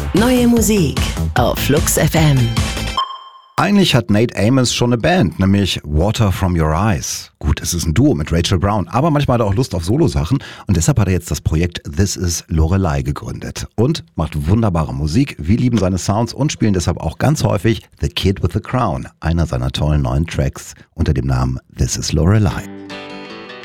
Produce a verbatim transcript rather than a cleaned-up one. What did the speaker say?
Neue Musik auf Flux F M. Eigentlich hat Nate Amos schon eine Band, nämlich Water From Your Eyes. Gut, es ist ein Duo mit Rachel Brown, aber manchmal hat er auch Lust auf Solosachen und deshalb hat er jetzt das Projekt This Is Lorelei gegründet und macht wunderbare Musik. Wir lieben seine Sounds und spielen deshalb auch ganz häufig The Kid with the Crown, einer seiner tollen neuen Tracks unter dem Namen This Is Lorelei.